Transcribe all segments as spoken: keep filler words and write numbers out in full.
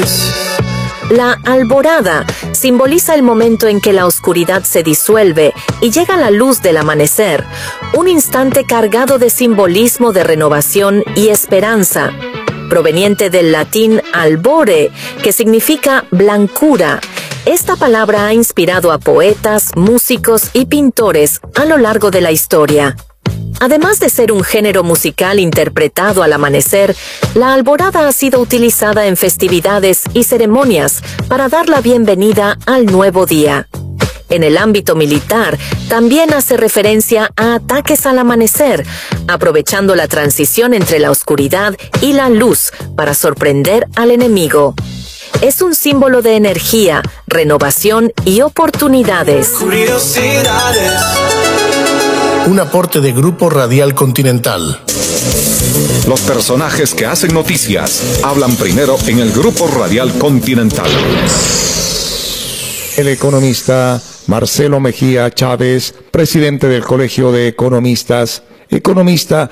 ciudades. La alborada simboliza el momento en que la oscuridad se disuelve y llega la luz del amanecer, un instante cargado de simbolismo de renovación y esperanza, proveniente del latín albore, que significa blancura. Esta palabra ha inspirado a poetas, músicos y pintores a lo largo de la historia. Además de ser un género musical interpretado al amanecer, la alborada ha sido utilizada en festividades y ceremonias para dar la bienvenida al nuevo día. En el ámbito militar, también hace referencia a ataques al amanecer, aprovechando la transición entre la oscuridad y la luz para sorprender al enemigo. Es un símbolo de energía, renovación y oportunidades. Curiosidades. Un aporte de Grupo Radial Continental. Los personajes que hacen noticias hablan primero en el Grupo Radial Continental. El economista Marcelo Mejía Chávez, presidente del Colegio de Economistas. Economista,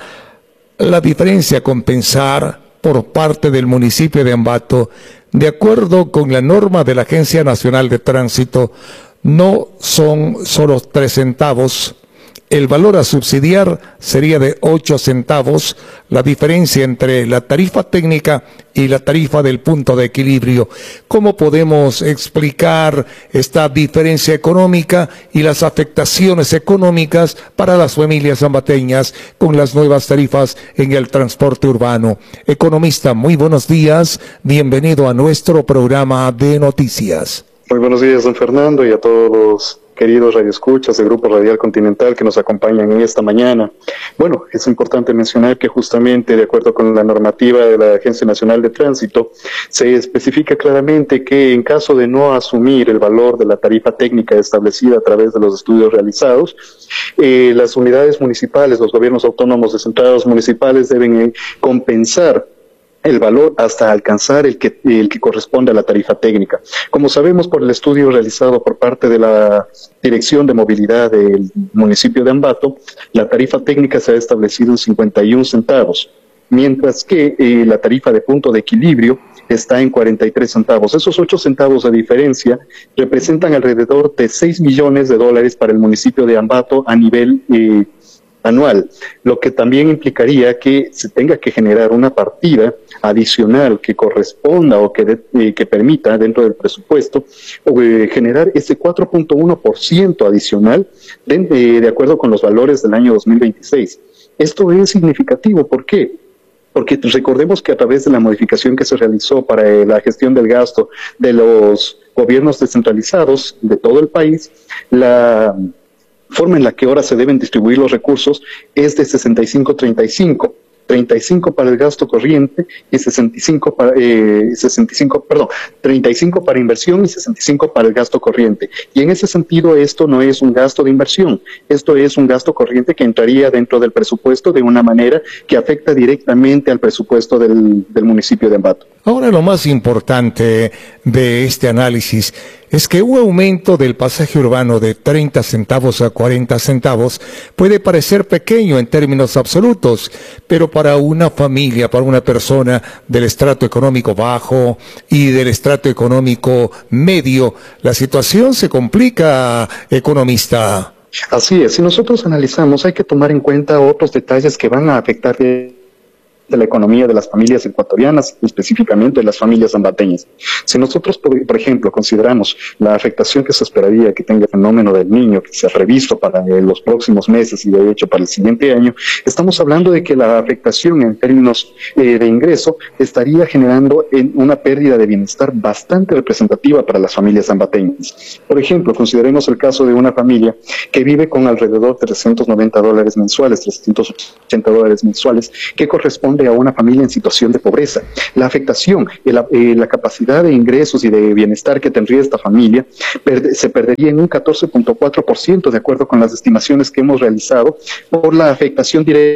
la diferencia a compensar por parte del municipio de Ambato, de acuerdo con la norma de la Agencia Nacional de Tránsito, no son solo tres centavos. El valor a subsidiar sería de ocho centavos, la diferencia entre la tarifa técnica y la tarifa del punto de equilibrio. ¿Cómo podemos explicar esta diferencia económica y las afectaciones económicas para las familias ambateñas con las nuevas tarifas en el transporte urbano? Economista, muy buenos días, bienvenido a nuestro programa de noticias. Muy buenos días, don Fernando, y a todos los queridos radioescuchas del Grupo Radial Continental que nos acompañan en esta mañana. Bueno, es importante mencionar que justamente de acuerdo con la normativa de la Agencia Nacional de Tránsito, se especifica claramente que en caso de no asumir el valor de la tarifa técnica establecida a través de los estudios realizados, eh, las unidades municipales, los gobiernos autónomos descentralizados municipales deben eh, compensar el valor hasta alcanzar el que, el que corresponde a la tarifa técnica. Como sabemos por el estudio realizado por parte de la Dirección de Movilidad del municipio de Ambato, la tarifa técnica se ha establecido en cincuenta y un centavos, mientras que eh, la tarifa de punto de equilibrio está en cuarenta y tres centavos. Esos ocho centavos de diferencia representan alrededor de seis millones de dólares para el municipio de Ambato a nivel eh, anual, lo que también implicaría que se tenga que generar una partida adicional que corresponda o que, de, eh, que permita dentro del presupuesto eh, generar ese cuatro punto uno por ciento adicional de, eh, de acuerdo con los valores del año dos mil veintiséis. Esto es significativo, ¿por qué? Porque recordemos que a través de la modificación que se realizó para eh, la gestión del gasto de los gobiernos descentralizados de todo el país, la forma en la que ahora se deben distribuir los recursos es de sesenta y cinco treinta y cinco. treinta y cinco para el gasto corriente y sesenta y cinco para, eh, sesenta y cinco, perdón, treinta y cinco para inversión y sesenta y cinco para el gasto corriente. Y en ese sentido esto no es un gasto de inversión, esto es un gasto corriente que entraría dentro del presupuesto de una manera que afecta directamente al presupuesto del, del municipio de Ambato. Ahora lo más importante de este análisis es que un aumento del pasaje urbano de treinta centavos a cuarenta centavos puede parecer pequeño en términos absolutos, pero para una familia, para una persona del estrato económico bajo y del estrato económico medio, la situación se complica, economista. Así es, si nosotros analizamos hay que tomar en cuenta otros detalles que van a afectar de la economía de las familias ecuatorianas, específicamente de las familias ambateñas. Si nosotros, por, por ejemplo, consideramos la afectación que se esperaría que tenga el fenómeno del Niño, que se ha previsto para eh, los próximos meses y de hecho para el siguiente año, estamos hablando de que la afectación en términos eh, de ingreso estaría generando en una pérdida de bienestar bastante representativa para las familias ambateñas. Por ejemplo, consideremos el caso de una familia que vive con alrededor de trescientos noventa dólares mensuales, trescientos ochenta dólares mensuales, que corresponde a una familia en situación de pobreza. La afectación, la, eh, la capacidad de ingresos y de bienestar que tendría esta familia perde, se perdería en un catorce punto cuatro por ciento de acuerdo con las estimaciones que hemos realizado por la afectación directa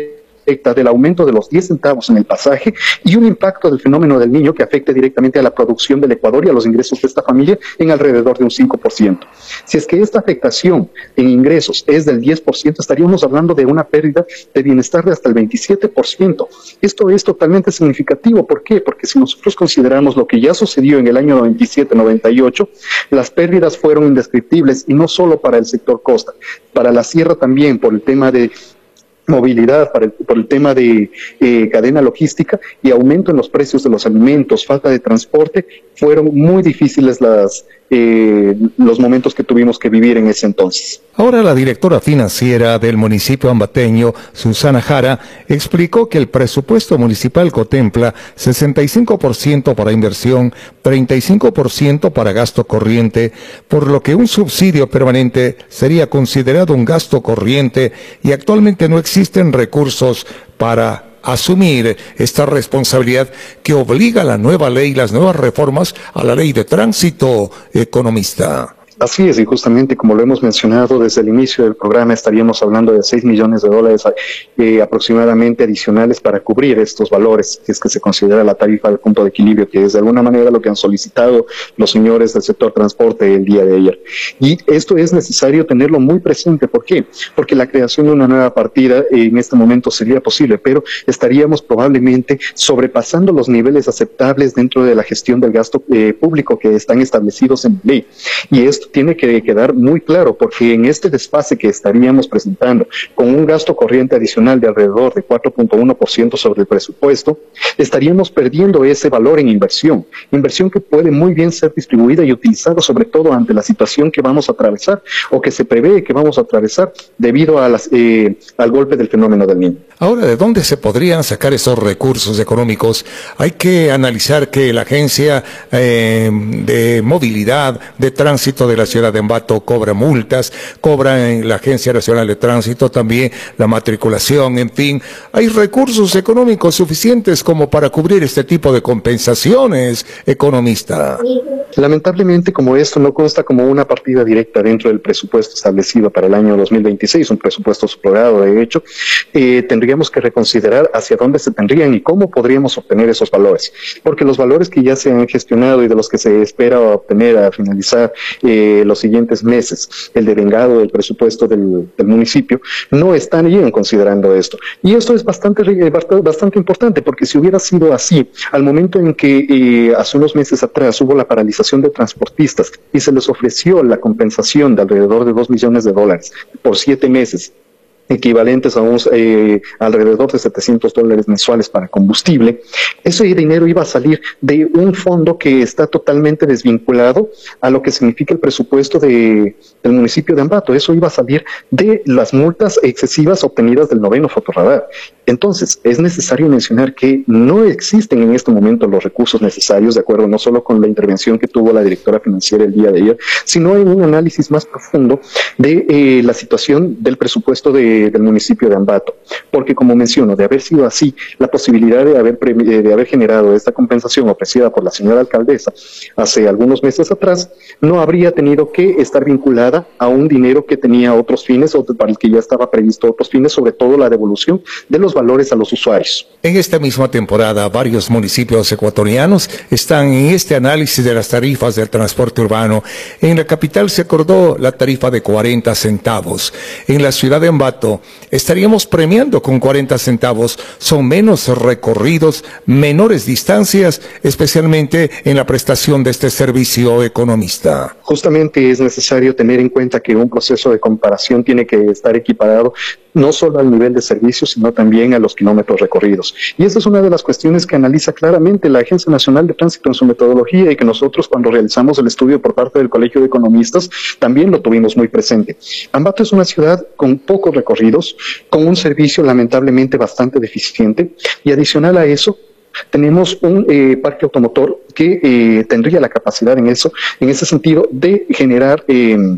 afecta del aumento de los diez centavos en el pasaje y un impacto del fenómeno del Niño que afecte directamente a la producción del Ecuador y a los ingresos de esta familia en alrededor de un cinco por ciento. Si es que esta afectación en ingresos es del diez por ciento, estaríamos hablando de una pérdida de bienestar de hasta el veintisiete por ciento. Esto es totalmente significativo. ¿Por qué? Porque si nosotros consideramos lo que ya sucedió en el año noventa y siete noventa y ocho, las pérdidas fueron indescriptibles, y no solo para el sector costa, para la sierra también, por el tema de movilidad, para el, por el tema de eh, cadena logística y aumento en los precios de los alimentos, falta de transporte, fueron muy difíciles las eh, los momentos que tuvimos que vivir en ese entonces. Ahora la directora financiera del municipio ambateño, Susana Jara, explicó que el presupuesto municipal contempla sesenta y cinco por ciento para inversión, treinta y cinco por ciento para gasto corriente, por lo que un subsidio permanente sería considerado un gasto corriente y actualmente no existen recursos para asumir esta responsabilidad que obliga a la nueva ley, las nuevas reformas a la ley de tránsito, economista. Así es, y justamente como lo hemos mencionado desde el inicio del programa, estaríamos hablando de seis millones de dólares eh, aproximadamente adicionales para cubrir estos valores, si es que se considera la tarifa del punto de equilibrio, que es de alguna manera lo que han solicitado los señores del sector transporte el día de ayer. Y esto es necesario tenerlo muy presente. ¿Por qué? Porque la creación de una nueva partida eh, en este momento sería posible, pero estaríamos probablemente sobrepasando los niveles aceptables dentro de la gestión del gasto eh, público que están establecidos en ley. Y esto tiene que quedar muy claro, porque en este desfase que estaríamos presentando, con un gasto corriente adicional de alrededor de cuatro punto uno por ciento sobre el presupuesto, estaríamos perdiendo ese valor en inversión, inversión que puede muy bien ser distribuida y utilizada sobre todo ante la situación que vamos a atravesar o que se prevé que vamos a atravesar debido a las, eh, al golpe del fenómeno del Niño. Ahora, ¿de dónde se podrían sacar esos recursos económicos? Hay que analizar que la Agencia eh, de Movilidad, de Tránsito de la ciudad de Ambato cobra multas, cobra en la Agencia Nacional de Tránsito también la matriculación, en fin. ¿Hay recursos económicos suficientes como para cubrir este tipo de compensaciones, economista? Lamentablemente, como esto no consta como una partida directa dentro del presupuesto establecido para el año dos mil veintiséis, un presupuesto subrogado de hecho, eh, tendríamos que reconsiderar hacia dónde se tendrían y cómo podríamos obtener esos valores, porque los valores que ya se han gestionado y de los que se espera obtener a finalizar eh, los siguientes meses, el devengado del presupuesto del, del municipio, no están bien considerando esto. Y esto es bastante, bastante importante, porque si hubiera sido así, al momento en que eh, hace unos meses atrás hubo la paralización de transportistas y se les ofreció la compensación de alrededor de dos millones de dólares por siete meses, equivalentes a unos eh, alrededor de setecientos dólares mensuales para combustible, ese dinero iba a salir de un fondo que está totalmente desvinculado a lo que significa el presupuesto de, del municipio de Ambato. Eso iba a salir de las multas excesivas obtenidas del noveno fotorradar. Entonces, es necesario mencionar que no existen en este momento los recursos necesarios, de acuerdo no solo con la intervención que tuvo la directora financiera el día de ayer, sino en un análisis más profundo de eh, la situación del presupuesto de del municipio de Ambato, porque como menciono, de haber sido así, la posibilidad de haber, de haber generado esta compensación ofrecida por la señora alcaldesa hace algunos meses atrás, no habría tenido que estar vinculada a un dinero que tenía otros fines o para el que ya estaba previsto otros fines, sobre todo la devolución de los valores a los usuarios. En esta misma temporada, varios municipios ecuatorianos están en este análisis de las tarifas del transporte urbano. En la capital se acordó la tarifa de cuarenta centavos. En la ciudad de Ambato estaríamos premiando con cuarenta centavos. Son menos recorridos, menores distancias, especialmente en la prestación de este servicio, economista. Justamente es necesario tener en cuenta que un proceso de comparación tiene que estar equiparado no solo al nivel de servicio, sino también a los kilómetros recorridos. Y esa es una de las cuestiones que analiza claramente la Agencia Nacional de Tránsito en su metodología y que nosotros cuando realizamos el estudio por parte del Colegio de Economistas también lo tuvimos muy presente. Ambato es una ciudad con pocos recorridos, con un servicio lamentablemente bastante deficiente y adicional a eso, tenemos un eh, parque automotor que eh, tendría la capacidad en eso, en ese sentido, de generar eh,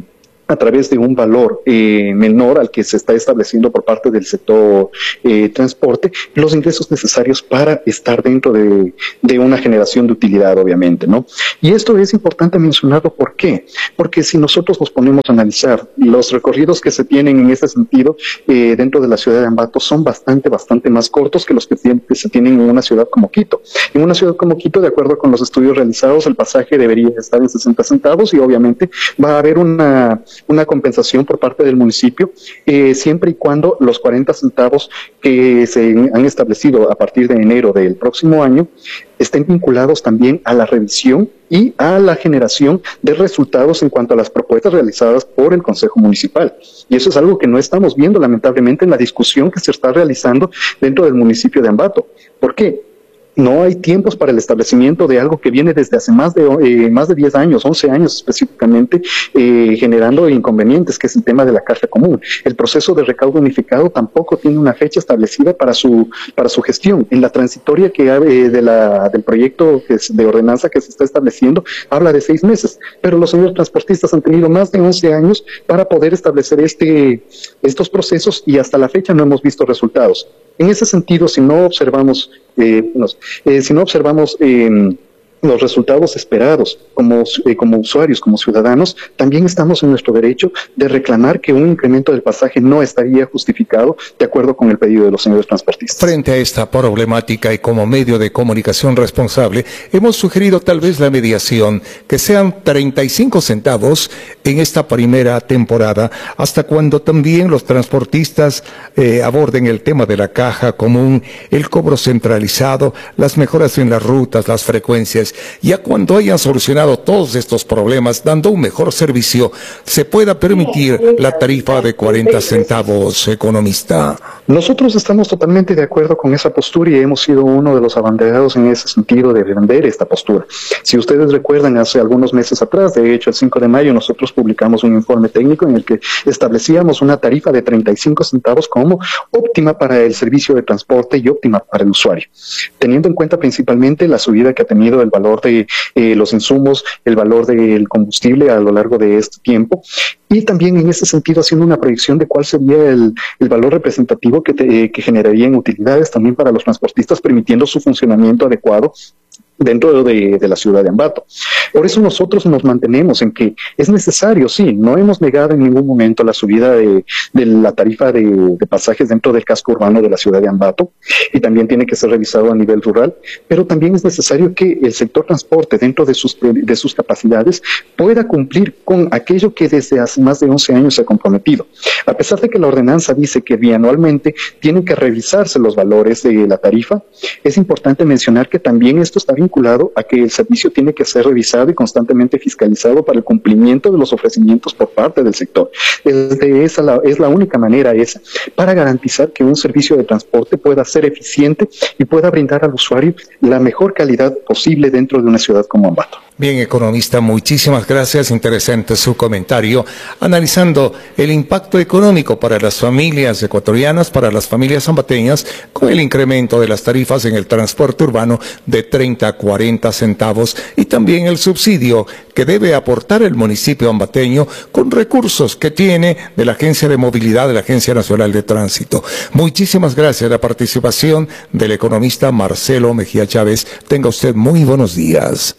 a través de un valor eh, menor al que se está estableciendo por parte del sector eh, transporte, los ingresos necesarios para estar dentro de, de una generación de utilidad, obviamente, ¿no? Y esto es importante mencionarlo, ¿por qué? Porque si nosotros nos ponemos a analizar los recorridos que se tienen en este sentido eh, dentro de la ciudad de Ambato son bastante, bastante más cortos que los que, tienen, que se tienen en una ciudad como Quito. En una ciudad como Quito, de acuerdo con los estudios realizados, el pasaje debería estar en sesenta centavos y obviamente va a haber una una compensación por parte del municipio, eh, siempre y cuando los cuarenta centavos que se han establecido a partir de enero del próximo año estén vinculados también a la revisión y a la generación de resultados en cuanto a las propuestas realizadas por el Consejo Municipal. Y eso es algo que no estamos viendo, lamentablemente, en la discusión que se está realizando dentro del municipio de Ambato. ¿Por qué? No hay tiempos para el establecimiento de algo que viene desde hace más de eh, más de diez años, once años específicamente, eh, generando inconvenientes, que es el tema de la caja común. El proceso de recaudo unificado tampoco tiene una fecha establecida para su para su gestión. En la transitoria que eh, de la del proyecto que es de ordenanza que se está estableciendo, habla de seis meses, pero los señores transportistas han tenido más de once años para poder establecer este estos procesos y hasta la fecha no hemos visto resultados. En ese sentido, si no observamos, eh, no, eh, si no observamos eh, los resultados esperados como, eh, como usuarios, como ciudadanos, también estamos en nuestro derecho de reclamar que un incremento del pasaje no estaría justificado de acuerdo con el pedido de los señores transportistas. Frente a esta problemática y como medio de comunicación responsable, hemos sugerido tal vez la mediación, que sean treinta y cinco centavos en esta primera temporada, hasta cuando también los transportistas eh, aborden el tema de la caja común, el cobro centralizado, las mejoras en las rutas, las frecuencias. Ya cuando hayan solucionado todos estos problemas, dando un mejor servicio, se pueda permitir la tarifa de cuarenta centavos, economista. Nosotros estamos totalmente de acuerdo con esa postura y hemos sido uno de los abanderados en ese sentido de vender esta postura. Si ustedes recuerdan, hace algunos meses atrás, de hecho el cinco de mayo, nosotros publicamos un informe técnico en el que establecíamos una tarifa de treinta y cinco centavos como óptima para el servicio de transporte y óptima para el usuario, teniendo en cuenta principalmente la subida que ha tenido el valor de eh, los insumos, el valor del combustible a lo largo de este tiempo, y también en ese sentido haciendo una proyección de cuál sería el, el valor representativo que, te, eh, que generaría en utilidades también para los transportistas, permitiendo su funcionamiento adecuado dentro de, de la ciudad de Ambato. Por eso nosotros nos mantenemos en que es necesario, sí, no hemos negado en ningún momento la subida de, de la tarifa de, de pasajes dentro del casco urbano de la ciudad de Ambato, y también tiene que ser revisado a nivel rural, pero también es necesario que el sector transporte, dentro de sus, de sus capacidades, pueda cumplir con aquello que desde hace más de once años se ha comprometido. A pesar de que la ordenanza dice que bianualmente tienen que revisarse los valores de la tarifa, es importante mencionar que también esto está bien vinculado a que el servicio tiene que ser revisado y constantemente fiscalizado para el cumplimiento de los ofrecimientos por parte del sector. Desde esa la, es la única manera esa para garantizar que un servicio de transporte pueda ser eficiente y pueda brindar al usuario la mejor calidad posible dentro de una ciudad como Ambato. Bien, economista, muchísimas gracias. Interesante su comentario, analizando el impacto económico para las familias ecuatorianas, para las familias ambateñas, con el incremento de las tarifas en el transporte urbano de treinta a cuarenta centavos y también el subsidio que debe aportar el municipio ambateño con recursos que tiene de la Agencia de Movilidad, de la Agencia Nacional de Tránsito. Muchísimas gracias a la participación del economista Marcelo Mejía Chávez. Tenga usted muy buenos días.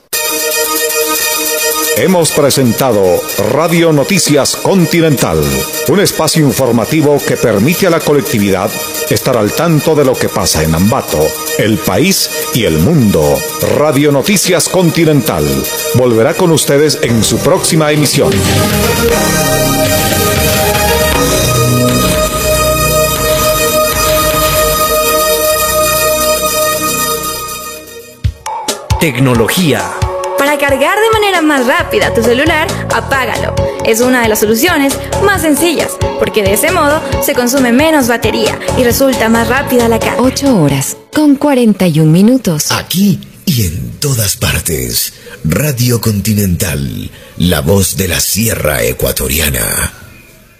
Hemos presentado Radio Noticias Continental, un espacio informativo que permite a la colectividad estar al tanto de lo que pasa en Ambato, el país y el mundo. Radio Noticias Continental volverá con ustedes en su próxima emisión. Tecnología. Para cargar de manera más rápida tu celular, apágalo. Es una de las soluciones más sencillas, porque de ese modo se consume menos batería y resulta más rápida la carga. ocho horas con cuarenta y un minutos. Aquí y en todas partes. Radio Continental, la voz de la Sierra Ecuatoriana.